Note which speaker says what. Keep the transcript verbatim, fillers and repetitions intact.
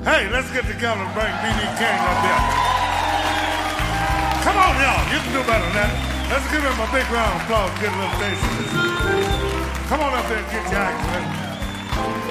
Speaker 1: Hey, let's get together and bring B B King up here. Come on, y'all. You can do better than that. Let's give him a big round of applause. Get a little bass. Come on up there and get your act, man.